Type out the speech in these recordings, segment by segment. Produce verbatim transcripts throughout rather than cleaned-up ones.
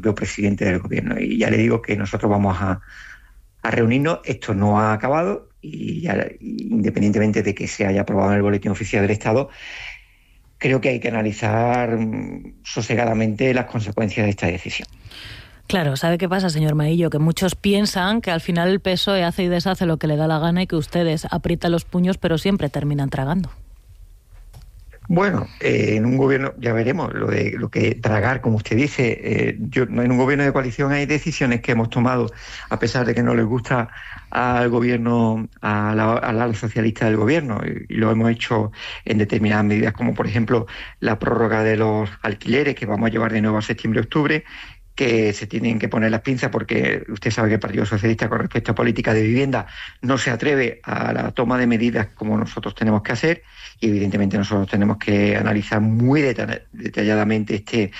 propio presidente del gobierno. Y ya le digo que nosotros vamos a, a reunirnos. Esto no ha acabado y ya, independientemente de que se haya aprobado en el Boletín Oficial del Estado, creo que hay que analizar mmm, sosegadamente las consecuencias de esta decisión. Claro, ¿sabe qué pasa, señor Maillo? Que muchos piensan que al final el P S O E hace y deshace lo que le da la gana y que ustedes aprietan los puños pero siempre terminan tragando. Bueno, eh, en un gobierno, ya veremos, lo de lo que tragar, como usted dice, eh, yo, en un gobierno de coalición hay decisiones que hemos tomado, a pesar de que no les gusta al gobierno, a la, a la socialista del gobierno, y, y lo hemos hecho en determinadas medidas, como por ejemplo la prórroga de los alquileres, que vamos a llevar de nuevo a septiembre-octubre, que se tienen que poner las pinzas porque usted sabe que el Partido Socialista con respecto a política de vivienda no se atreve a la toma de medidas como nosotros tenemos que hacer y evidentemente nosotros tenemos que analizar muy detalladamente este,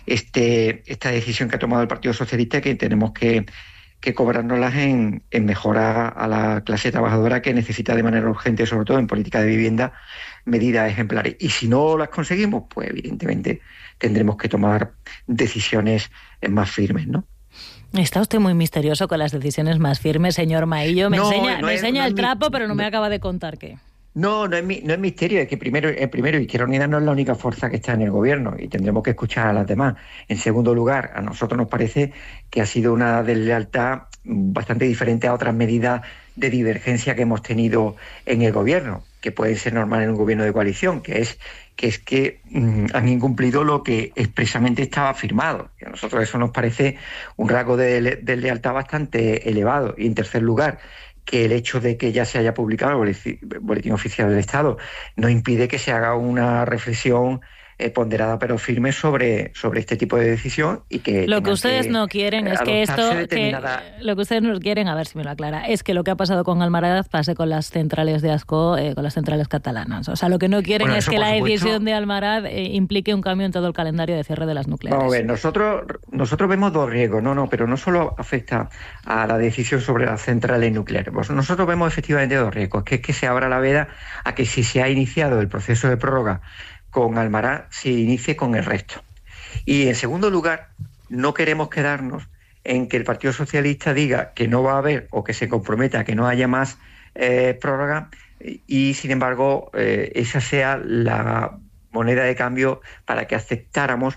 este, esta decisión que ha tomado el Partido Socialista, que tenemos que, que cobrárnoslas en, en mejorar a la clase trabajadora que necesita de manera urgente, sobre todo en política de vivienda, medidas ejemplares. Y si no las conseguimos, pues evidentemente tendremos que tomar decisiones más firmes, ¿no? Está usted muy misterioso con las decisiones más firmes, señor Maillo. Me no, enseña, no me es, enseña no el trapo, mi, pero no, no me acaba de contar qué. No, no es, mi, no es misterio, es que primero, eh, primero Izquierda Unida no es la única fuerza que está en el gobierno y tendremos que escuchar a las demás. En segundo lugar, a nosotros nos parece que ha sido una deslealtad bastante diferente a otras medidas de divergencia que hemos tenido en el gobierno, que pueden ser normales en un gobierno de coalición, que es que es que mmm, han incumplido lo que expresamente estaba firmado. Y a nosotros eso nos parece un rasgo de, de lealtad bastante elevado. Y en tercer lugar, que el hecho de que ya se haya publicado el Boletín Oficial del Estado no impide que se haga una reflexión eh, ponderada pero firme sobre, sobre este tipo de decisión y que lo que ustedes que, no quieren eh, es que esto determinada... que, lo que ustedes no quieren, a ver si me lo aclara, es que lo que ha pasado con Almaraz pase con las centrales de Ascó, eh, con las centrales catalanas. O sea, lo que no quieren bueno, es que la supuesto... decisión de Almaraz eh, implique un cambio en todo el calendario de cierre de las nucleares. Vamos a ver, nosotros nosotros vemos dos riesgos, no, no, pero no solo afecta a la decisión sobre las centrales nucleares. Pues nosotros vemos efectivamente dos riesgos, que es que se abra la veda a que si se ha iniciado el proceso de prórroga con Almaraz, se inicie con el resto. Y en segundo lugar, no queremos quedarnos en que el Partido Socialista diga que no va a haber o que se comprometa a que no haya más eh, prórroga y, sin embargo, eh, esa sea la moneda de cambio para que aceptáramos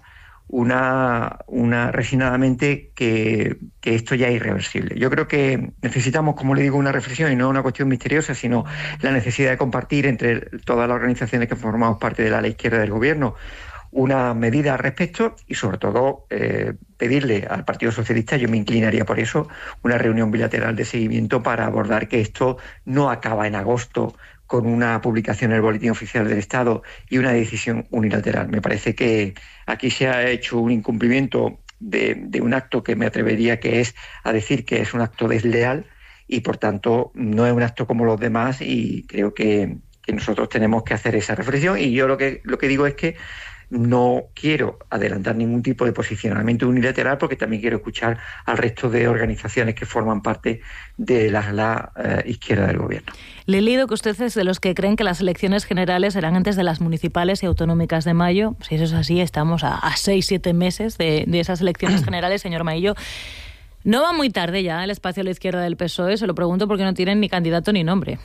una, una resignadamente que, que esto ya es irreversible. Yo creo que necesitamos, como le digo, una reflexión y no una cuestión misteriosa, sino la necesidad de compartir entre todas las organizaciones que formamos parte de la ala izquierda del gobierno una medida al respecto y, sobre todo, eh, pedirle al Partido Socialista, yo me inclinaría por eso, una reunión bilateral de seguimiento para abordar que esto no acaba en agosto con una publicación en el Boletín Oficial del Estado y una decisión unilateral. Me parece que aquí se ha hecho un incumplimiento de, de un acto que me atrevería que es a decir que es un acto desleal y, por tanto, no es un acto como los demás y creo que, que nosotros tenemos que hacer esa reflexión y yo lo que, lo que digo es que no quiero adelantar ningún tipo de posicionamiento unilateral porque también quiero escuchar al resto de organizaciones que forman parte de la, la uh, izquierda del gobierno. Le he leído que usted es de los que creen que las elecciones generales serán antes de las municipales y autonómicas de mayo. Si eso es así, estamos a, a seis, siete meses de, de esas elecciones generales, señor Maillo. ¿No va muy tarde ya el espacio a la izquierda del P S O E? Se lo pregunto porque no tienen ni candidato ni nombre.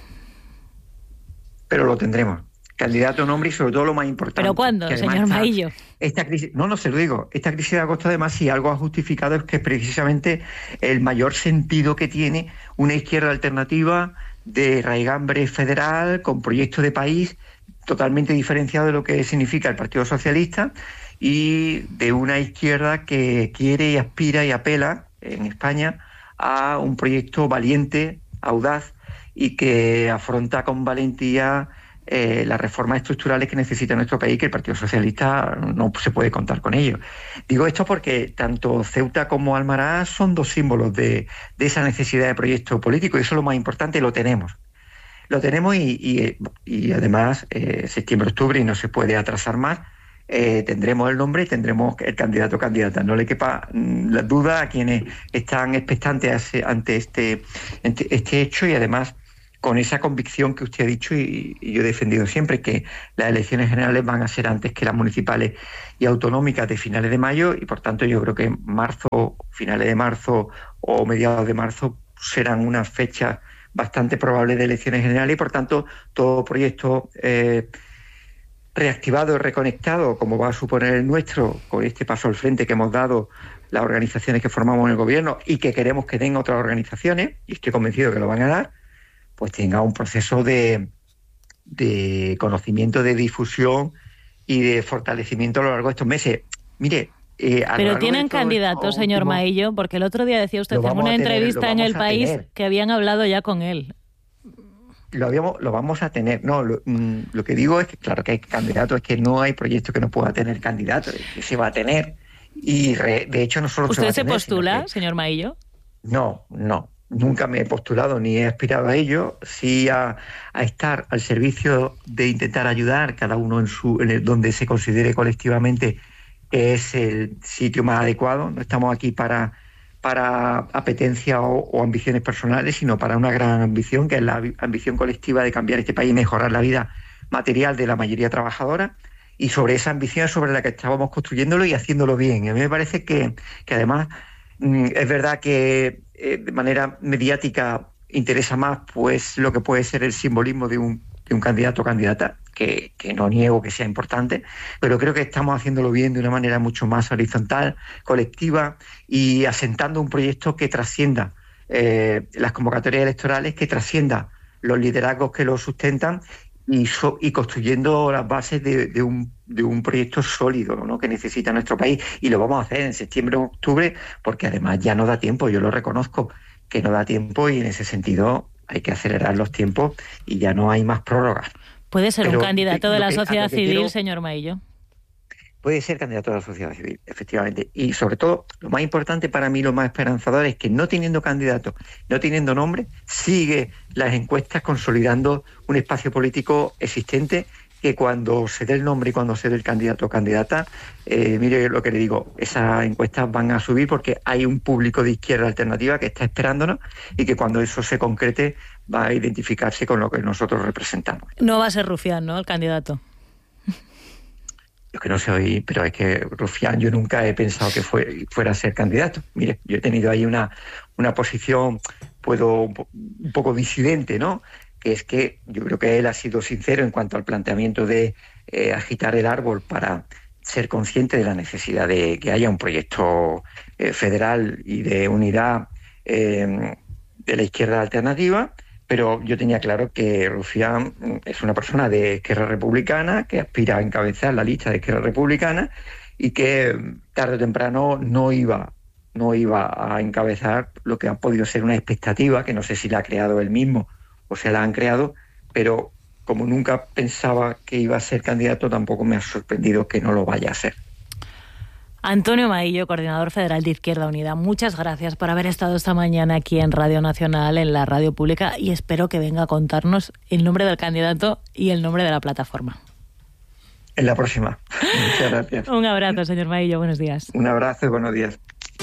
Pero lo tendremos. Candidato, nombre y sobre todo lo más importante. ¿Pero cuándo, señor esta, Maillo? Esta crisis, no, no se lo digo. Esta crisis de agosto, además, si algo ha justificado es que es precisamente el mayor sentido que tiene una izquierda alternativa de raigambre federal, con proyecto de país totalmente diferenciado de lo que significa el Partido Socialista y de una izquierda que quiere y aspira y apela en España a un proyecto valiente, audaz y que afronta con valentía Eh, las reformas estructurales que necesita nuestro país, que el Partido Socialista no se puede contar con ello. Digo esto porque tanto Ceuta como Almaraz son dos símbolos de, de esa necesidad de proyecto político y eso es lo más importante, lo tenemos. Lo tenemos y, y, y además eh, septiembre-octubre y no se puede atrasar más, eh, tendremos el nombre y tendremos el candidato o candidata. No le quepa mm, la duda a quienes están expectantes ante este, este hecho y además con esa convicción que usted ha dicho y, y yo he defendido siempre, que las elecciones generales van a ser antes que las municipales y autonómicas de finales de mayo, y por tanto yo creo que marzo, finales de marzo o mediados de marzo serán unas fechas bastante probables de elecciones generales, y por tanto todo proyecto eh, reactivado y reconectado, como va a suponer el nuestro, con este paso al frente que hemos dado las organizaciones que formamos en el gobierno y que queremos que den otras organizaciones, y estoy convencido que lo van a dar, pues tenga un proceso de, de conocimiento, de difusión y de fortalecimiento a lo largo de estos meses. Mire, eh, a pero lo tienen candidatos, señor último, Maillo, porque el otro día decía usted en una tener, entrevista en El País tener. que habían hablado ya con él. Lo, habíamos, lo vamos a tener. No, lo, mm, lo que digo es que claro que hay candidatos, es que no hay proyecto que no pueda tener candidatos, que se va a tener. Y re, de hecho no solo ¿Usted se, va a se tener, postula, que, señor Maillo? No, no. Nunca me he postulado ni he aspirado a ello, sí a, a estar al servicio de intentar ayudar cada uno en su en el, donde se considere colectivamente que es el sitio más adecuado. No estamos aquí para, para apetencia o, o ambiciones personales, sino para una gran ambición, que es la ambición colectiva de cambiar este país y mejorar la vida material de la mayoría trabajadora. Y sobre esa ambición es sobre la que estábamos construyéndolo y haciéndolo bien. A mí me parece que, que además mmm, es verdad que de manera mediática interesa más pues lo que puede ser el simbolismo de un, de un candidato o candidata, que, que no niego que sea importante, pero creo que estamos haciéndolo bien de una manera mucho más horizontal, colectiva, y asentando un proyecto que trascienda eh, las convocatorias electorales, que trascienda los liderazgos que lo sustentan, y, so, y construyendo las bases de, de, un, de un proyecto sólido, ¿no?, que necesita nuestro país. Y lo vamos a hacer en septiembre o octubre, porque además ya no da tiempo, yo lo reconozco, que no da tiempo, y en ese sentido hay que acelerar los tiempos y ya no hay más prórrogas. ¿Puede ser Pero, un candidato de la que, sociedad civil, quiero, señor Maillo? Puede ser candidato de la sociedad civil, efectivamente. Y sobre todo, lo más importante para mí, lo más esperanzador, es que no teniendo candidato, no teniendo nombre, sigue las encuestas consolidando un espacio político existente, que cuando se dé el nombre y cuando se dé el candidato o candidata, eh, mire lo que le digo, esas encuestas van a subir porque hay un público de izquierda alternativa que está esperándonos, y que cuando eso se concrete va a identificarse con lo que nosotros representamos. No va a ser Rufián, ¿no?, el candidato. Yo que no soy, pero es que Rufián, yo nunca he pensado que fue, fuera a ser candidato. Mire, yo he tenido ahí una, una posición, puedo, un poco disidente, ¿no?, que es que yo creo que él ha sido sincero en cuanto al planteamiento de eh, agitar el árbol para ser consciente de la necesidad de que haya un proyecto eh, federal y de unidad eh, de la izquierda alternativa. Pero yo tenía claro que Rufián es una persona de Esquerra Republicana, que aspira a encabezar la lista de Esquerra Republicana, y que tarde o temprano no iba, no iba a encabezar lo que ha podido ser una expectativa, que no sé si la ha creado él mismo o se la han creado, pero como nunca pensaba que iba a ser candidato, tampoco me ha sorprendido que no lo vaya a ser. Antonio Maillo, coordinador federal de Izquierda Unida, muchas gracias por haber estado esta mañana aquí en Radio Nacional, en la radio pública, y espero que venga a contarnos el nombre del candidato y el nombre de la plataforma. En la próxima. Muchas gracias. Un abrazo, señor Maillo. Buenos días. Un abrazo y buenos días.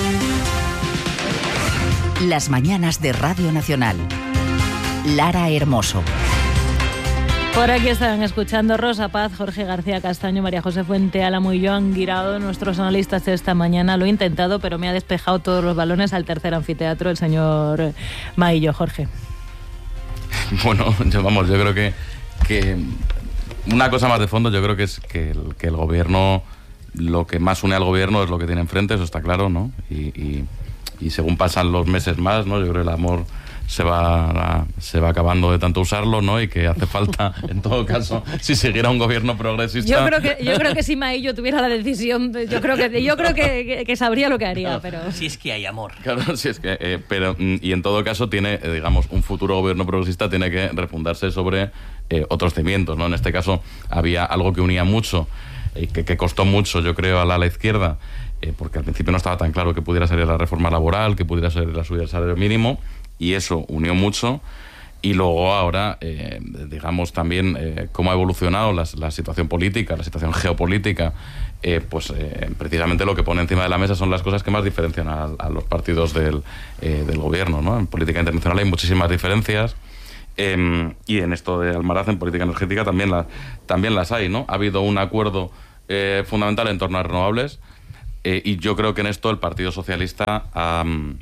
Las mañanas de Radio Nacional. Lara Hermoso. Por aquí estaban escuchando Rosa Paz, Jorge García Castaño, María José Fuente Álamo y Joan Guirao, nuestros analistas de esta mañana. Lo he intentado, pero me ha despejado todos los balones al tercer anfiteatro el señor Maillo. Jorge. Bueno, yo, vamos, yo creo que, que una cosa más de fondo, yo creo que es que el, que el gobierno, lo que más une al gobierno es lo que tiene enfrente, eso está claro, ¿no? Y, y, y según pasan los meses más, ¿no?, yo creo que el amor se va se va acabando de tanto usarlo, ¿no? Y que hace falta, en todo caso, si siguiera un gobierno progresista. Yo creo que yo creo que si Maillo tuviera la decisión, yo creo que yo creo que, que, que sabría lo que haría, pero si es que hay amor. Claro, si es que eh, pero y en todo caso tiene, eh, digamos, un futuro gobierno progresista tiene que refundarse sobre eh, otros cimientos, ¿no? En este caso había algo que unía mucho y eh, que, que costó mucho, yo creo, a la, a la izquierda. Eh, porque al principio no estaba tan claro que pudiera ser la reforma laboral, que pudiera ser la subida del salario mínimo, y eso unió mucho. Y luego ahora, eh, digamos también eh, cómo ha evolucionado la, la situación política, la situación geopolítica, eh, pues eh, precisamente lo que pone encima de la mesa son las cosas que más diferencian a, a los partidos del, eh, del gobierno, ¿no? En política internacional hay muchísimas diferencias, Eh, y en esto de Almaraz, en política energética, también, la, también las hay, ¿no? Ha habido un acuerdo eh, fundamental en torno a renovables eh, y yo creo que en esto el Partido Socialista ha,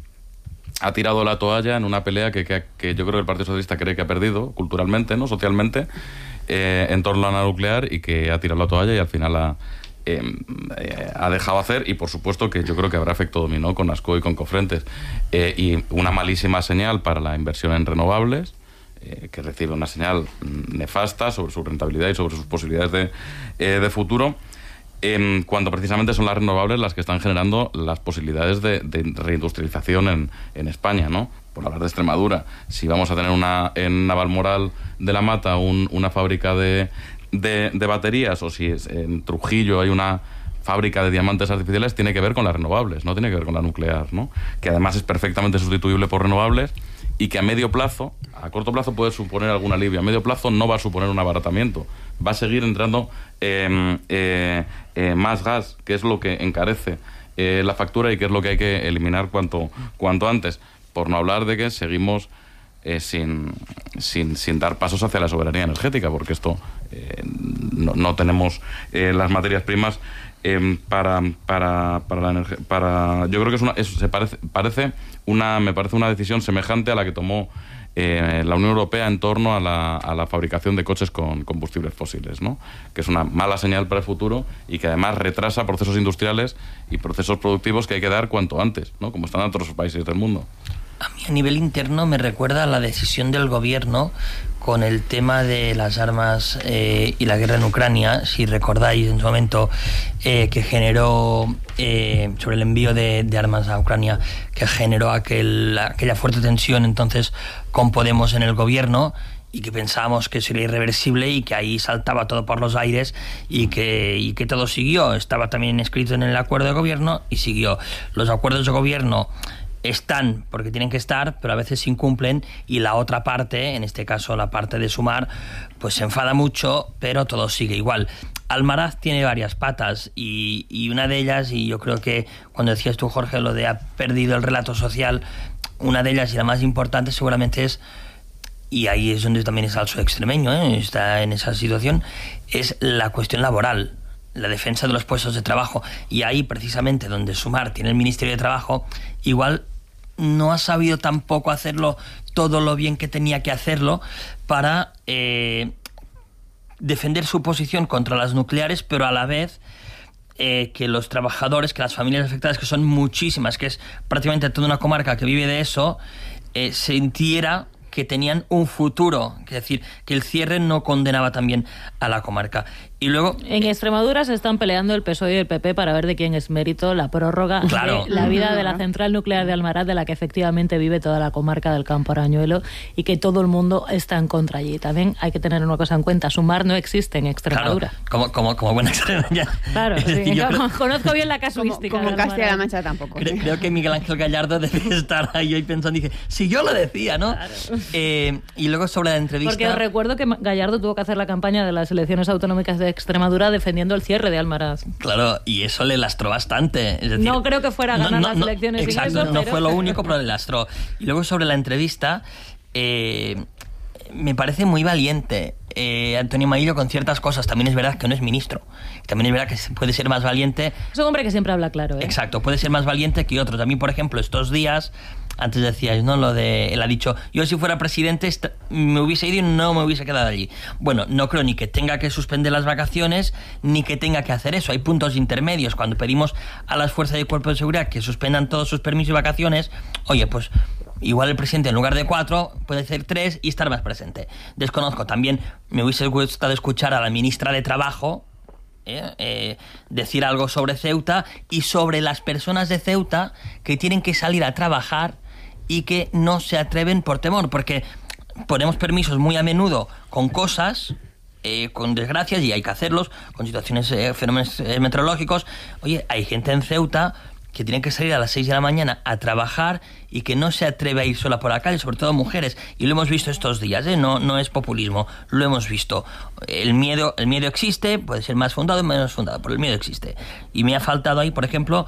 ha tirado la toalla en una pelea que, que, que yo creo que el Partido Socialista cree que ha perdido culturalmente, ¿no? Socialmente, eh, en torno a la nuclear, y que ha tirado la toalla y al final ha, eh, eh, ha dejado hacer, y por supuesto que yo creo que habrá efecto dominó con Ascó y con Cofrentes. Eh, y una malísima señal para la inversión en renovables, que recibe una señal nefasta sobre su rentabilidad y sobre sus posibilidades de, eh, de futuro, eh, cuando precisamente son las renovables las que están generando las posibilidades de, de reindustrialización en, en España, ¿no? Por hablar de Extremadura, si vamos a tener una en Navalmoral de la Mata un, una fábrica de, de, de baterías, o si es, en Trujillo hay una fábrica de diamantes artificiales, tiene que ver con las renovables, no tiene que ver con la nuclear, ¿no? Que además es perfectamente sustituible por renovables, y que a medio plazo, a corto plazo puede suponer algún alivio, a medio plazo no va a suponer un abaratamiento, va a seguir entrando eh, eh, eh, más gas, que es lo que encarece eh, la factura y que es lo que hay que eliminar cuanto, cuanto antes, por no hablar de que seguimos eh, sin, sin, sin dar pasos hacia la soberanía energética, porque esto eh, no, no tenemos eh, las materias primas eh, para, para, para la energía, para, yo creo que es una, es, se parece, parece una, me parece una decisión semejante a la que tomó eh, la Unión Europea en torno a la, a la fabricación de coches con combustibles fósiles, ¿no? Que es una mala señal para el futuro y que además retrasa procesos industriales y procesos productivos que hay que dar cuanto antes, ¿no? Como están en otros países del mundo. A mí a nivel interno me recuerda a la decisión del gobierno con el tema de las armas eh, y la guerra en Ucrania, si recordáis en su momento eh, que generó, eh, sobre el envío de, de armas a Ucrania, que generó aquel, aquella fuerte tensión entonces con Podemos en el gobierno, y que pensábamos que sería irreversible y que ahí saltaba todo por los aires y que, y que todo siguió. Estaba también escrito en el acuerdo de gobierno y siguió. Los acuerdos de gobierno están porque tienen que estar, pero a veces se incumplen, y la otra parte, en este caso la parte de Sumar, pues se enfada mucho, pero todo sigue igual. Almaraz tiene varias patas y, y una de ellas, y yo creo que cuando decías tú, Jorge, lo de ha perdido el relato social, una de ellas y la más importante seguramente es, y ahí es donde también está el P S O E extremeño, ¿eh? Está en esa situación, es la cuestión laboral, la defensa de los puestos de trabajo, y ahí precisamente donde Sumar tiene el Ministerio de Trabajo, igual no ha sabido tampoco hacerlo todo lo bien que tenía que hacerlo para eh, defender su posición contra las nucleares, pero a la vez eh, que los trabajadores, que las familias afectadas, que son muchísimas, que es prácticamente toda una comarca que vive de eso, eh, sintiera que tenían un futuro, es decir, que el cierre no condenaba también a la comarca. Y luego, en Extremadura se están peleando el P S O E y el P P para ver de quién es mérito la prórroga claro. de la vida de la central nuclear de Almaraz, de la que efectivamente vive toda la comarca del Campo Arañuelo, y que todo el mundo está en contra allí. También hay que tener una cosa en cuenta: Sumar no existe en Extremadura. Claro, como, como, como buena extremeña. Claro, sí, decir, yo creo, conozco bien la casuística. Como, como Castilla-La Mancha tampoco. Creo, creo que Miguel Ángel Gallardo debe estar ahí hoy pensando, dice, si yo lo decía, ¿no? Claro. Eh, y luego sobre la entrevista... Porque os recuerdo que Gallardo tuvo que hacer la campaña de las elecciones autonómicas de Extremadura defendiendo el cierre de Almaraz. Claro, y eso le lastró bastante. Es decir, no creo que fuera a ganar no, no, las elecciones. No, exacto, eso, no pero... fue lo único, pero le lastró. Y luego sobre la entrevista, eh, me parece muy valiente eh, Antonio Maillo con ciertas cosas. También es verdad que no es ministro. También es verdad que puede ser más valiente. Es un hombre que siempre habla claro, ¿eh? Exacto, puede ser más valiente que otros. A mí, por ejemplo, estos días... Antes decíais, ¿no? Lo de... Él ha dicho, yo si fuera presidente me hubiese ido y no me hubiese quedado allí. Bueno, no creo ni que tenga que suspender las vacaciones, ni que tenga que hacer eso. Hay puntos intermedios. Cuando pedimos a las fuerzas y cuerpos de seguridad que suspendan todos sus permisos y vacaciones, oye, pues igual el presidente en lugar de cuatro puede hacer tres y estar más presente. Desconozco. También me hubiese gustado escuchar a la ministra de Trabajo Eh, eh, decir algo sobre Ceuta y sobre las personas de Ceuta que tienen que salir a trabajar y que no se atreven por temor, porque ponemos permisos muy a menudo con cosas, eh, con desgracias, y hay que hacerlos, con situaciones, eh, fenómenos eh, meteorológicos. Oye, hay gente en Ceuta que tiene que salir a las seis de la mañana a trabajar y que no se atreve a ir sola por la calle, sobre todo mujeres, y lo hemos visto estos días, ¿eh? no, no es populismo, lo hemos visto. El miedo, el miedo existe, puede ser más fundado o menos fundado, pero el miedo existe. Y me ha faltado ahí, por ejemplo,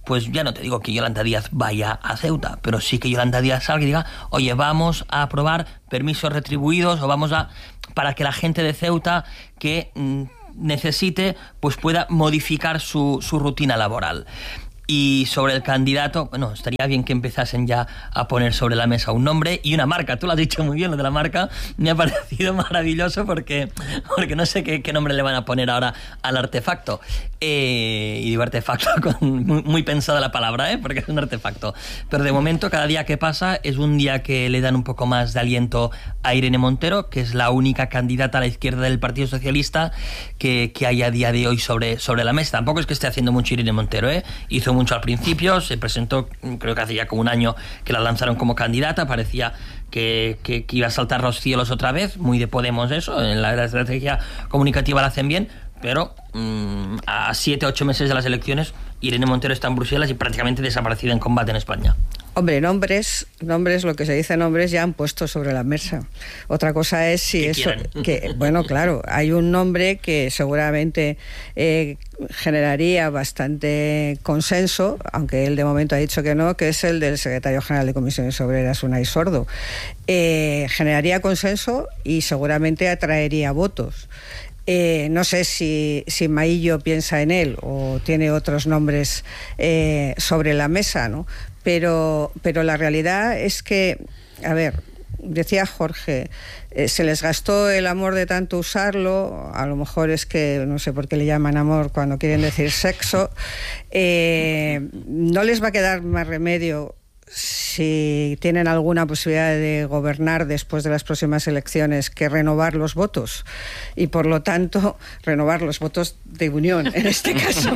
pues ya no te digo que Yolanda Díaz vaya a Ceuta, pero sí que Yolanda Díaz salga y diga, oye, vamos a aprobar permisos retribuidos o vamos a... para que la gente de Ceuta que mm, necesite, pues pueda modificar su, su rutina laboral. Y sobre el candidato, bueno, estaría bien que empezasen ya a poner sobre la mesa un nombre y una marca. Tú lo has dicho muy bien, lo de la marca me ha parecido maravilloso porque, porque no sé qué, qué nombre le van a poner ahora al artefacto. Eh, y digo artefacto con muy, muy pensada la palabra, ¿eh? Porque es un artefacto. Pero de momento, cada día que pasa es un día que le dan un poco más de aliento a Irene Montero, que es la única candidata a la izquierda del Partido Socialista que, que hay a día de hoy sobre, sobre la mesa. Tampoco es que esté haciendo mucho Irene Montero, ¿eh? Hizo mucho al principio, se presentó, creo que hace ya como un año que la lanzaron como candidata, parecía que, que, que iba a saltar los cielos otra vez, muy de Podemos eso, en la, la estrategia comunicativa la hacen bien, pero mmm, a siete, ocho meses de las elecciones, Irene Montero está en Bruselas y prácticamente desaparecida en combate en España. Hombre, nombres, nombres, lo que se dice nombres ya han puesto sobre la mesa. Otra cosa es si eso, que bueno, claro, hay un nombre que seguramente eh, generaría bastante consenso, aunque él de momento ha dicho que no, que es el del secretario general de Comisiones Obreras, Unai Sordo. Eh, generaría consenso y seguramente atraería votos. Eh, no sé si, si Maillo piensa en él o tiene otros nombres eh, sobre la mesa, ¿no? Pero, pero la realidad es que, a ver, decía Jorge, eh, se les gastó el amor de tanto usarlo, a lo mejor es que, no sé por qué le llaman amor cuando quieren decir sexo, eh, no les va a quedar más remedio si tienen alguna posibilidad de gobernar después de las próximas elecciones que renovar los votos y por lo tanto renovar los votos de Unión en este caso.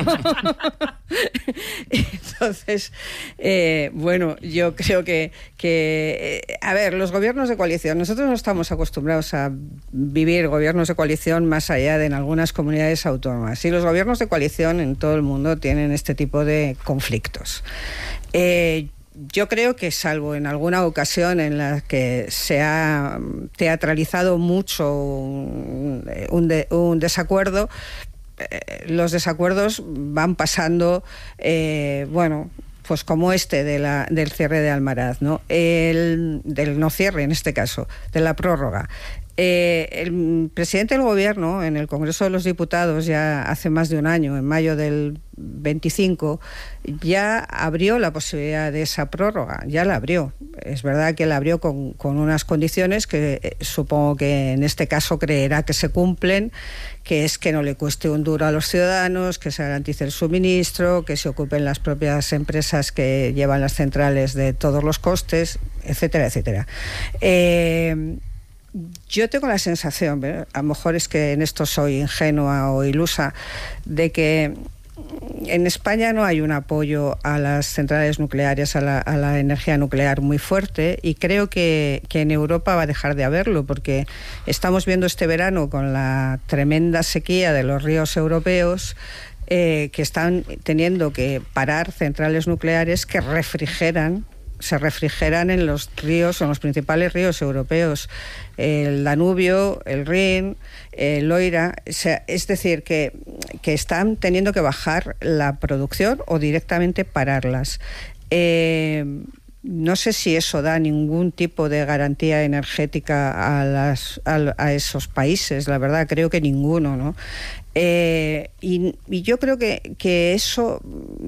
Entonces eh, bueno, yo creo que, que eh, a ver, los gobiernos de coalición, nosotros no estamos acostumbrados a vivir gobiernos de coalición más allá de en algunas comunidades autónomas, y los gobiernos de coalición en todo el mundo tienen este tipo de conflictos. eh, Yo creo que, salvo en alguna ocasión en la que se ha teatralizado mucho un, un, de, un desacuerdo, eh, los desacuerdos van pasando, eh, bueno, pues como este de la, del cierre de Almaraz, ¿no? El, del no cierre, en este caso, de la prórroga. Eh, el presidente del Gobierno, en el Congreso de los Diputados, ya hace más de un año, en mayo del veinticinco, ya abrió la posibilidad de esa prórroga, ya la abrió. Es verdad que la abrió con, con unas condiciones que eh, supongo que en este caso creerá que se cumplen, que es que no le cueste un duro a los ciudadanos, que se garantice el suministro, que se ocupen las propias empresas que llevan las centrales de todos los costes, etcétera, etcétera. Eh, Yo tengo la sensación, a lo mejor es que en esto soy ingenua o ilusa, de que en España no hay un apoyo a las centrales nucleares, a la, a la energía nuclear muy fuerte, y creo que, que en Europa va a dejar de haberlo, porque estamos viendo este verano con la tremenda sequía de los ríos europeos, eh, que están teniendo que parar centrales nucleares que refrigeran se refrigeran en los ríos, en los principales ríos europeos, el Danubio, el Rin, el Loira, o sea, es decir, que, que están teniendo que bajar la producción o directamente pararlas. Eh, no sé si eso da ningún tipo de garantía energética a, las, a, a esos países, la verdad, creo que ninguno, ¿no? Eh, y, y yo creo que, que eso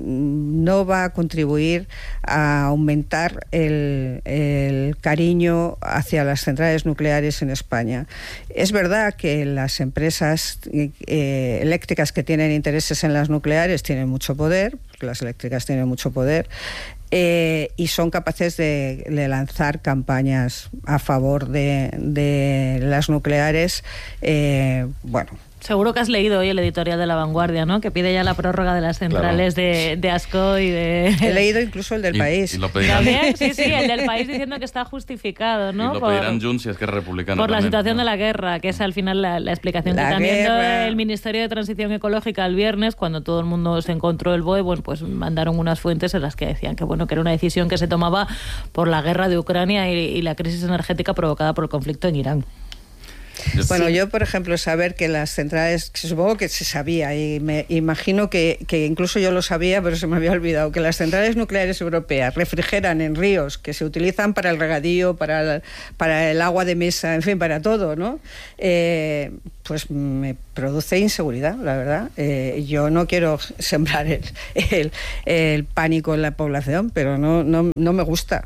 no va a contribuir a aumentar el, el cariño hacia las centrales nucleares en España. Es verdad que las empresas eh, eléctricas que tienen intereses en las nucleares tienen mucho poder, porque las eléctricas tienen mucho poder, eh, y son capaces de, de lanzar campañas a favor de, de las nucleares, eh, bueno. Seguro que has leído hoy el editorial de La Vanguardia, ¿no? Que pide ya la prórroga de las centrales, claro, de, de Ascó y de... He leído incluso el del y, País. Y lo pedirán... ¿También? Sí, sí, el del País diciendo que está justificado, ¿no? Y lo por, pedirán Junts si es que es republicano Por también, la situación, ¿no?, de la guerra, que es al final la, la explicación la que también dio el Ministerio de Transición Ecológica el viernes, cuando todo el mundo se encontró el B O E, bueno, pues mandaron unas fuentes en las que decían que, bueno, que era una decisión que se tomaba por la guerra de Ucrania y, y la crisis energética provocada por el conflicto en Irán. Bueno, sí. yo, por ejemplo, saber que las centrales, supongo que se sabía, y me imagino que, que incluso yo lo sabía, pero se me había olvidado, que las centrales nucleares europeas refrigeran en ríos que se utilizan para el regadío, para el, para el agua de mesa, en fin, para todo, ¿no? Eh, pues me produce inseguridad, la verdad. Eh, yo no quiero sembrar el, el, el pánico en la población, pero no, no, no me gusta.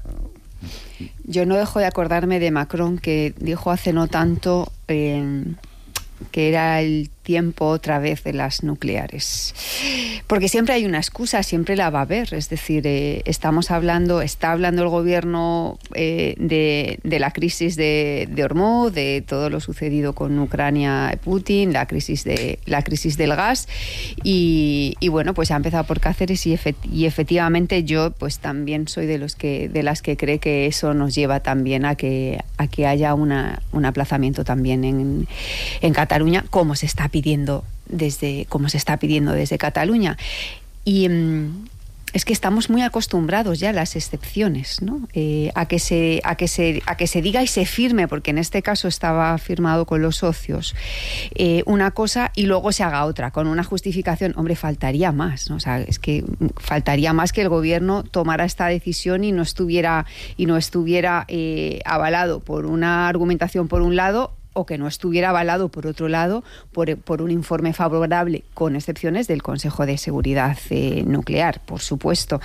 Yo no dejo de acordarme de Macron, que dijo hace no tanto eh, que era el tiempo otra vez de las nucleares. Porque siempre hay una excusa, siempre la va a haber. Es decir, eh, estamos hablando, está hablando el gobierno eh, de, de la crisis de, de Hormuz, de todo lo sucedido con Ucrania y Putin, la crisis de la crisis del gas, y, y bueno, pues ha empezado por Cáceres y, efect, y efectivamente yo pues también soy de los que de las que cree que eso nos lleva también a que a que haya una, un aplazamiento también en, en Cataluña, como se está pidiendo desde como se está pidiendo desde Cataluña. Y mmm, es que estamos muy acostumbrados ya a las excepciones, ¿no? Eh, a que se a que se a que se diga y se firme, porque en este caso estaba firmado con los socios, eh, una cosa y luego se haga otra con una justificación. Hombre, faltaría más, ¿no? O sea, es que faltaría más que el gobierno tomara esta decisión y no estuviera y no estuviera eh, avalado por una argumentación por un lado, o que no estuviera avalado, por otro lado, por, por un informe favorable, con excepciones del Consejo de Seguridad eh, Nuclear, por supuesto.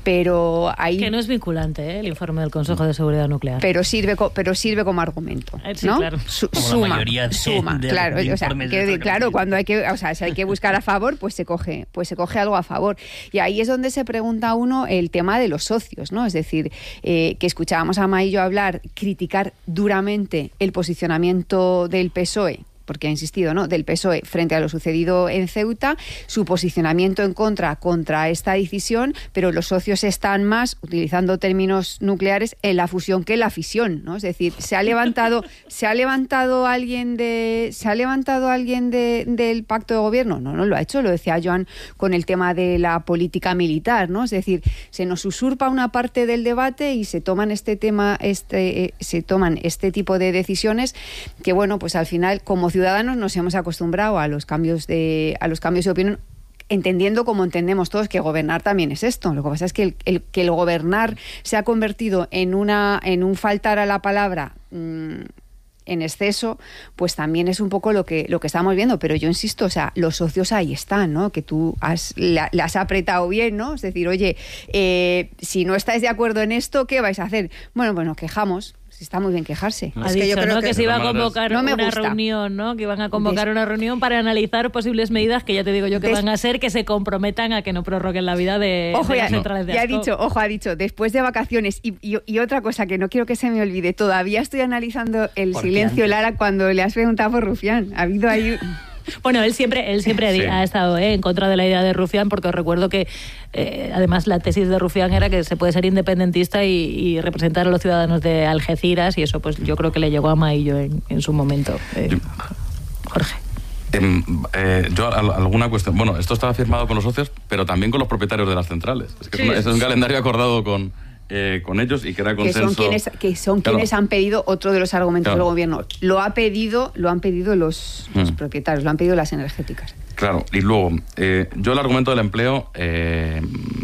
Pero ahí... Que no es vinculante, ¿eh? El informe del Consejo de Seguridad Nuclear. Pero sirve, pero sirve como argumento, ¿no? Sí, claro. Su, como suma, la mayoría de, suma, de, claro. de o sea, que, claro, cuando hay que, o sea, si hay que buscar a favor, pues se coge, pues se coge algo a favor. Y ahí es donde se pregunta uno el tema de los socios, ¿no? Es decir, eh, que escuchábamos a Maillo hablar, criticar duramente el posicionamiento del P S O E, porque ha insistido, ¿no?, del P S O E frente a lo sucedido en Ceuta, su posicionamiento en contra contra esta decisión, pero los socios están más, utilizando términos nucleares, en la fusión que en la fisión, ¿no? Es decir, se ha levantado, se ha levantado alguien de, se ha levantado alguien de, del pacto de gobierno, no, no lo ha hecho, lo decía Joan con el tema de la política militar, ¿no? Es decir, se nos usurpa una parte del debate y se toman este tema, este, eh, se toman este tipo de decisiones que, bueno, pues al final, como ciudadanos nos hemos acostumbrado a los cambios de a los cambios de opinión, entendiendo como entendemos todos que gobernar también es esto. Lo que pasa es que el, el, que el gobernar se ha convertido en una en un faltar a la palabra mmm, en exceso, pues también es un poco lo que lo que estamos viendo. Pero yo insisto, o sea, los socios ahí están, ¿no? Que tú has la, la has apretado bien, ¿no? Es decir, oye, eh, si no estáis de acuerdo en esto, ¿qué vais a hacer? Bueno, pues nos quejamos. Está muy bien quejarse. Ha es dicho, que yo creo ¿no? que, que se iba a convocar no una gusta. reunión, ¿no? Que iban a convocar Des... una reunión para analizar posibles medidas que ya te digo yo que Des... van a ser que se comprometan a que no prorroguen la vida de, ojo, de ya, las centrales no. de Ascó. Ya ha dicho, ojo, ha dicho, después de vacaciones. Y, y, y otra cosa que no quiero que se me olvide, todavía estoy analizando el silencio, antes? Lara, cuando le has preguntado por Rufián. Ha habido ahí... Bueno, él siempre él siempre sí. ha estado ¿eh? en contra de la idea de Rufián, porque os recuerdo que eh, además la tesis de Rufián era que se puede ser independentista y, y representar a los ciudadanos de Algeciras, y eso pues yo creo que le llegó a Maillo en, en su momento. Eh, yo, Jorge. Eh, eh, yo alguna cuestión. Bueno, esto estaba firmado con los socios, pero también con los propietarios de las centrales. Es que sí. es, una, es un calendario acordado con... Eh, con ellos y que era consenso. Que son quienes, que son claro. quienes han pedido otro de los argumentos claro. del gobierno. Lo ha pedido, lo han pedido los, mm. los propietarios, lo han pedido las energéticas. Claro, y luego, eh, yo el argumento del empleo, eh,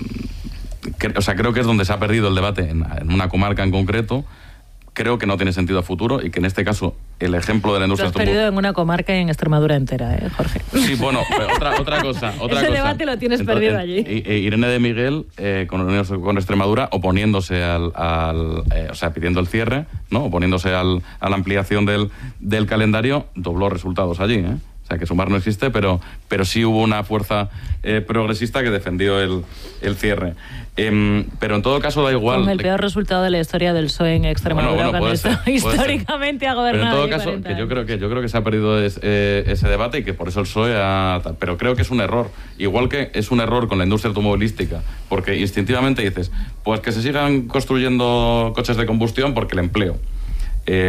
que, o sea, creo que es donde se ha perdido el debate en, en una comarca en concreto. Creo que no tiene sentido a futuro y que en este caso el ejemplo de la industria... Lo has perdido en una comarca y en Extremadura entera, ¿eh, Jorge? Sí, bueno, otra, otra cosa. Otra Ese cosa. debate lo tienes Entonces, perdido allí. En, en, Irene de Miguel, eh, con, con Extremadura, oponiéndose al... al eh, o sea, pidiendo el cierre, ¿no? Oponiéndose al, a la ampliación del, del calendario, dobló resultados allí, ¿eh? O sea, que Sumar no existe, pero, pero sí hubo una fuerza eh, progresista que defendió el, el cierre. Eh, pero en todo caso da igual. Con el peor resultado de la historia del P S O E en Extremadura, bueno, bueno, esto, históricamente ha gobernado. Pero en todo caso, que yo creo que yo creo que se ha perdido es, eh, ese debate y que por eso el P S O E ha... Pero creo que es un error. Igual que es un error con la industria automovilística, porque instintivamente dices, pues que se sigan construyendo coches de combustión porque el empleo. Eh,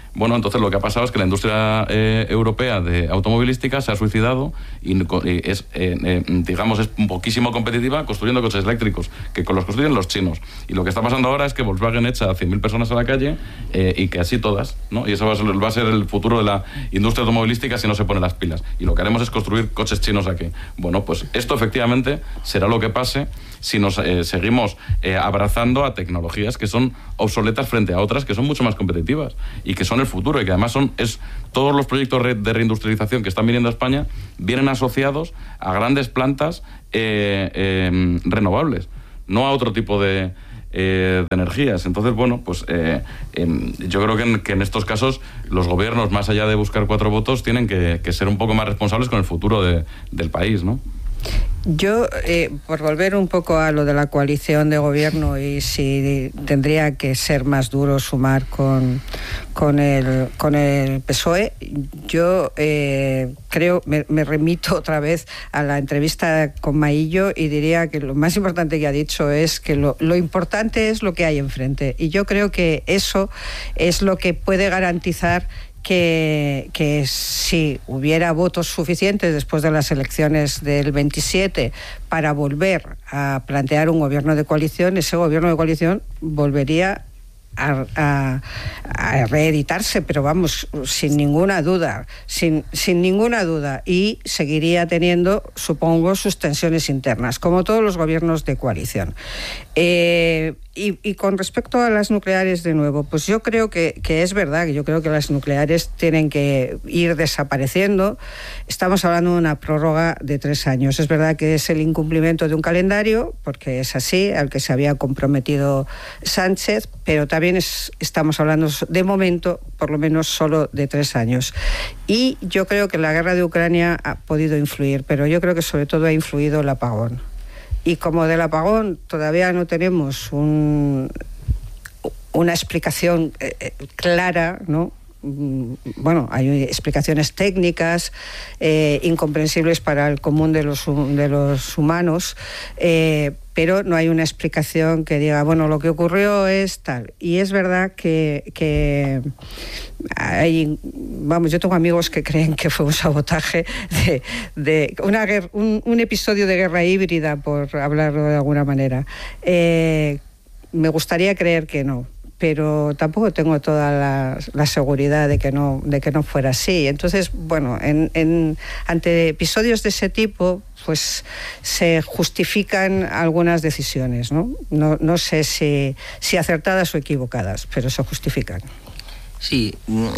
Bueno, entonces lo que ha pasado es que la industria eh, europea de automovilística se ha suicidado y, y es, eh, eh, digamos, es poquísimo competitiva construyendo coches eléctricos, que con los construyen los chinos. Y lo que está pasando ahora es que Volkswagen echa a cien mil personas a la calle eh, y que así todas, ¿no? Y eso va a, ser, va a ser el futuro de la industria automovilística si no se ponen las pilas. Y lo que haremos es construir coches chinos aquí. Bueno, pues esto efectivamente será lo que pase si nos eh, seguimos eh, abrazando a tecnologías que son obsoletas frente a otras que son mucho más competitivas y que son el futuro y que además son es todos los proyectos re, de reindustrialización que están viniendo a España vienen asociados a grandes plantas eh, eh, renovables, no a otro tipo de, eh, de energías. Entonces, bueno, pues eh, eh, yo creo que en, que en estos casos los gobiernos, más allá de buscar cuatro votos, tienen que, que ser un poco más responsables con el futuro de, del país, ¿no? Yo, eh, por volver un poco a lo de la coalición de gobierno y si tendría que ser más duro sumar con, con, el, con el P S O E, yo eh, creo, me, me remito otra vez a la entrevista con Maillo y diría que lo más importante que ha dicho es que lo, lo importante es lo que hay enfrente. Y yo creo que eso es lo que puede garantizar Que, que si hubiera votos suficientes después de las elecciones del veintisiete para volver a plantear un gobierno de coalición, ese gobierno de coalición volvería a, a, a reeditarse, pero vamos, sin ninguna duda, sin, sin ninguna duda, y seguiría teniendo, supongo, sus tensiones internas, como todos los gobiernos de coalición. Eh, Y, y con respecto a las nucleares, de nuevo, pues yo creo que, que es verdad, que yo creo que las nucleares tienen que ir desapareciendo. Estamos hablando de una prórroga de tres años. Es verdad que es el incumplimiento de un calendario, porque es así, al que se había comprometido Sánchez, pero también es, estamos hablando de momento, por lo menos solo de tres años. Y yo creo que la guerra de Ucrania ha podido influir, pero yo creo que sobre todo ha influido el apagón. Y como del apagón todavía no tenemos un, una explicación eh, clara, ¿no? Bueno, hay explicaciones técnicas eh, incomprensibles para el común de los, de los humanos, eh, pero no hay una explicación que diga, bueno, lo que ocurrió es tal. Y es verdad que, que hay, vamos, yo tengo amigos que creen que fue un sabotaje de, de una guerra, un, un episodio de guerra híbrida, por hablarlo de alguna manera. Eh, me gustaría creer que no, pero tampoco tengo toda la, la seguridad de que no de que no fuera así. Entonces, bueno, en, en, ante episodios de ese tipo, pues se justifican algunas decisiones, ¿no? No, no sé si, si acertadas o equivocadas, pero se justifican. Sí,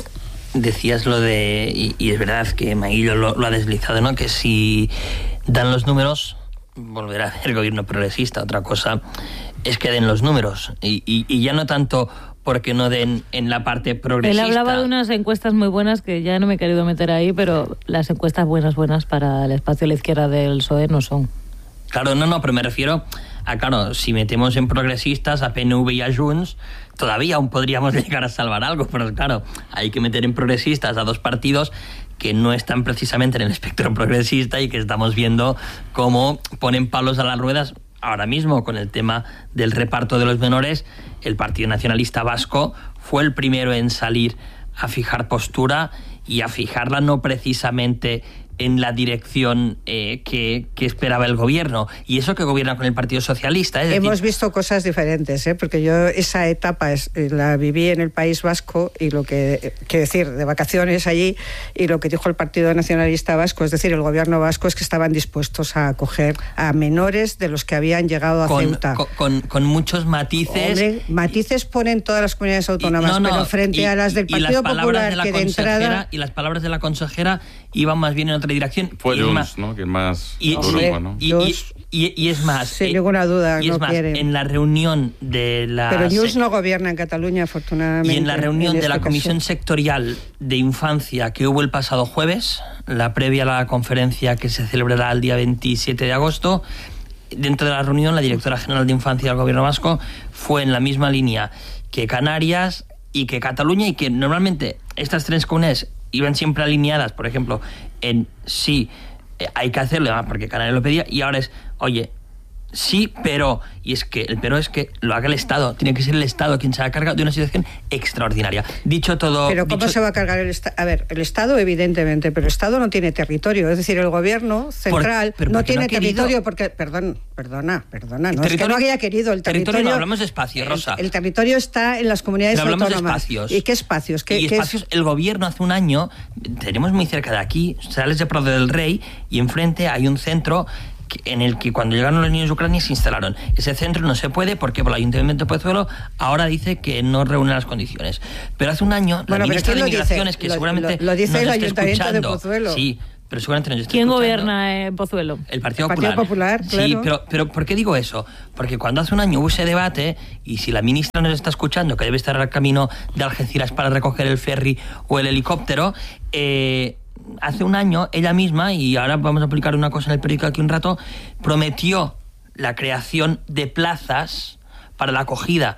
decías lo de, y, y es verdad que Maillo lo, lo ha deslizado, ¿no? Que si dan los números, volverá a haber gobierno progresista. Otra cosa es que den los números, y, y, y ya no tanto porque no den en la parte progresista. Él hablaba de unas encuestas muy buenas que ya no me he querido meter ahí, pero las encuestas buenas, buenas para el espacio a la izquierda del P S O E no son. Claro, no, no, pero me refiero a, claro, si metemos en progresistas a P N V y a Junts, todavía aún podríamos llegar a salvar algo, pero claro, hay que meter en progresistas a dos partidos que no están precisamente en el espectro progresista y que estamos viendo cómo ponen palos a las ruedas. Ahora mismo, con el tema del reparto de los menores, el Partido Nacionalista Vasco fue el primero en salir a fijar postura y a fijarla no precisamente en la dirección eh, que, que esperaba el gobierno. Y eso que gobierna con el Partido Socialista. Es decir, hemos visto cosas diferentes, ¿eh? Porque yo esa etapa es, la viví en el País Vasco, y lo que, quiero decir, de vacaciones allí, y lo que dijo el Partido Nacionalista Vasco, es decir, el gobierno vasco, es que estaban dispuestos a acoger a menores de los que habían llegado a con, Ceuta. Con, con, con muchos matices. Hombre, matices ponen todas las comunidades autónomas, y, no, no, pero frente y, a las del Partido Popular, de que de entrada... Y las palabras de la consejera iban más bien en otra dirección. Fue y Junts, más, ¿no? Que más y, Europa, ¿no? Y, y, y, y es más... Sin ninguna duda, y es no más, quieren. En la reunión de la... Pero Junts no gobierna en Cataluña, afortunadamente. Y en la reunión en de la este Comisión caso. Sectorial de Infancia que hubo el pasado jueves, la previa a la conferencia que se celebrará el día veintisiete de agosto, dentro de la reunión la directora general de Infancia del Gobierno Vasco fue en la misma línea que Canarias y que Cataluña, y que normalmente estas tres comunidades iban siempre alineadas, por ejemplo, en sí, eh, hay que hacerlo, porque Canarias lo pedía, y ahora es, oye, Sí, pero, y es que el pero es que lo haga el Estado, tiene que ser el Estado quien se haga cargo de una situación extraordinaria. Dicho todo... Pero ¿cómo dicho, se va a cargar el Estado? A ver, el Estado evidentemente, pero el Estado no tiene territorio, es decir, el gobierno central por, no tiene no territorio porque, perdón, perdona, perdona, no es que no haya querido el territorio... territorio no, hablamos de espacio, Rosa. El, el territorio está en las comunidades pero hablamos autónomas. De espacios. ¿Y qué espacios? ¿Qué, y qué espacios, es? El gobierno hace un año, tenemos muy cerca de aquí, sales de Prado del Rey y enfrente hay un centro en el que cuando llegaron los niños de Ucrania se instalaron. Ese centro no se puede porque por el Ayuntamiento de Pozuelo ahora dice que no reúne las condiciones. Pero hace un año bueno, la ministra de Migraciones, que lo, seguramente lo, lo dice nos el está Ayuntamiento escuchando, de Pozuelo. Sí, pero seguramente nos está ¿Quién escuchando. gobierna en Pozuelo? El Partido el Popular. Partido Popular, claro. Sí, pero, pero ¿por qué digo eso? Porque cuando hace un año hubo ese debate, y si la ministra nos está escuchando, que debe estar al camino de Algeciras para recoger el ferry o el helicóptero, eh... hace un año ella misma, y ahora vamos a publicar una cosa en el periódico aquí un rato, prometió la creación de plazas para la acogida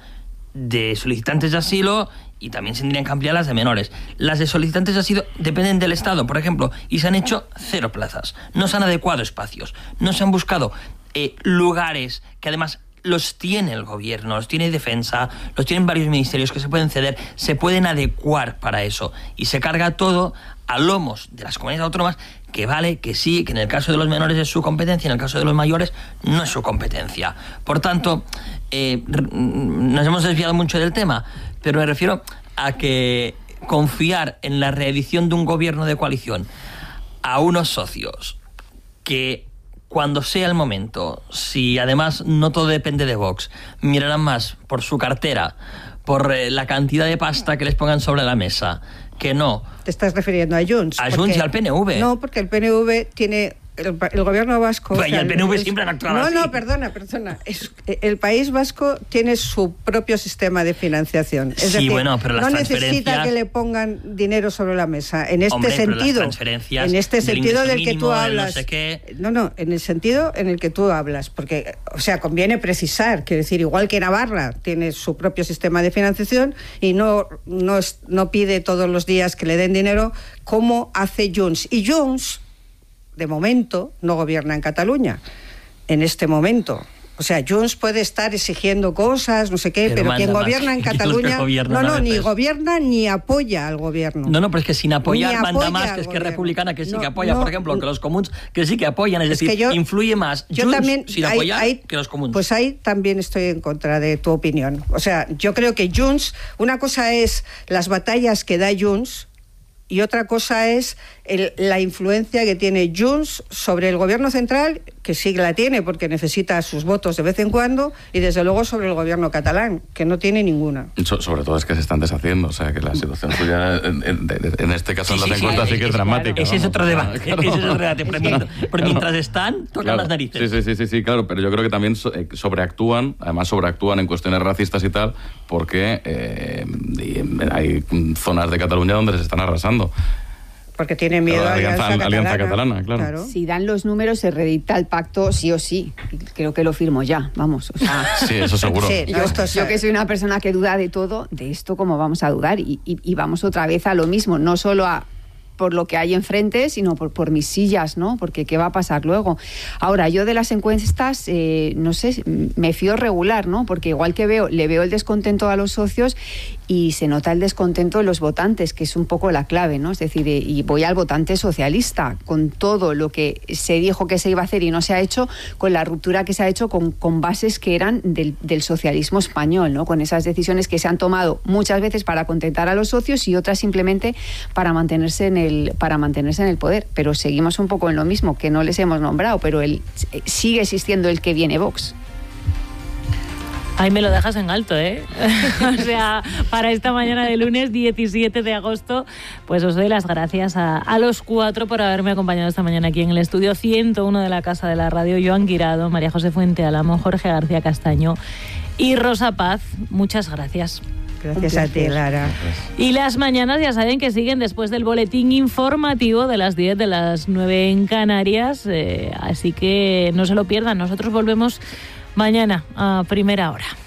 de solicitantes de asilo y también se tendrían que ampliar las de menores. Las de solicitantes de asilo dependen del Estado, por ejemplo, y se han hecho cero plazas. No se han adecuado espacios, no se han buscado eh, lugares que además los tiene el gobierno, los tiene Defensa, los tienen varios ministerios que se pueden ceder, se pueden adecuar para eso. Y se carga todo a lomos de las comunidades autónomas, que vale, que sí, que en el caso de los menores es su competencia, en el caso de los mayores no es su competencia. Por tanto, eh, nos hemos desviado mucho del tema, pero me refiero a que confiar en la reedición de un gobierno de coalición a unos socios que, cuando sea el momento, si además no todo depende de Vox, mirarán más por su cartera, por eh, la cantidad de pasta que les pongan sobre la mesa, que no. ¿Te estás refiriendo a Junts? A Junts y al P N V. No, porque el P N V tiene... El, el gobierno vasco... Pues o sea, y el P N V es, siempre han actuado no, así. No, perdona, perdona. Es, el País Vasco tiene su propio sistema de financiación. Es sí, decir, bueno, pero las no transferencias... necesita que le pongan dinero sobre la mesa. En este Hombre, sentido... pero las transferencias en este del sentido del ingreso que tú mínimo, hablas... No sé qué... No, no, en el sentido en el que tú hablas. Porque, o sea, conviene precisar, quiero decir, igual que Navarra tiene su propio sistema de financiación y no, no, no pide todos los días que le den dinero, como hace Junts. Y Junts, de momento, no gobierna en Cataluña, en este momento. O sea, Junts puede estar exigiendo cosas, no sé qué, pero, pero quien gobierna más. en Cataluña... No, no, ni gobierna ni apoya al gobierno. No, no, pero es que sin apoyar manda apoya más que es que es republicana, que sí no, que apoya, no, por ejemplo, que los comuns, que sí que apoyan, es, es decir, que yo, influye más yo Junts también, sin hay, apoyar hay, que los comuns. Pues ahí también estoy en contra de tu opinión. O sea, yo creo que Junts, una cosa es las batallas que da Junts, y otra cosa es el, la influencia que tiene Junts sobre el gobierno central, que sí la tiene porque necesita sus votos de vez en cuando, y desde luego sobre el gobierno catalán, que no tiene ninguna. So, sobre todo es que se están deshaciendo, o sea que la situación suya en, en, en este caso sí, en las sí, encuestas sí, sí que es, es dramática. Ese es otro debate, claro, ese es otro debate, pero, mientras, pero mientras están, tocan claro, las narices. Sí, sí, sí, sí, claro, pero yo creo que también sobreactúan, además sobreactúan en cuestiones racistas y tal, porque eh, hay zonas de Cataluña donde les están arrasando. Porque tiene miedo a la Alianza, alianza, Catalana. alianza Catalana, claro. claro. Si dan los números, se reedita el pacto sí o sí. Creo que lo firmo ya, vamos. O sea, sí, eso seguro. Sí, yo, esto yo que soy una persona que duda de todo, de esto cómo vamos a dudar. Y, y, y vamos otra vez a lo mismo, no solo a por lo que hay enfrente, sino por, por mis sillas, ¿no? Porque ¿qué va a pasar luego? Ahora, yo de las encuestas, eh, no sé, me fío regular, ¿no? Porque igual que veo, le veo el descontento a los socios y se nota el descontento de los votantes, que es un poco la clave, ¿no? Es decir, eh, y voy al votante socialista, con todo lo que se dijo que se iba a hacer y no se ha hecho, con la ruptura que se ha hecho con, con bases que eran del, del socialismo español, ¿no? Con esas decisiones que se han tomado muchas veces para contentar a los socios y otras simplemente para mantenerse en el para mantenerse en el poder, pero seguimos un poco en lo mismo, que no les hemos nombrado, pero el, sigue existiendo el que viene Vox. Ahí me lo dejas en alto, ¿eh? O sea, para esta mañana de lunes diecisiete de agosto, pues os doy las gracias a, a los cuatro por haberme acompañado esta mañana aquí en el estudio ciento uno de la Casa de la Radio. Joan Guirado, María José Fuente Álamo, Jorge García Castaño y Rosa Paz. Muchas gracias. Gracias a ti, Lara. Y las mañanas ya saben que siguen después del boletín informativo de las diez, de las nueve en Canarias, eh, así que no se lo pierdan. Nosotros volvemos mañana a primera hora.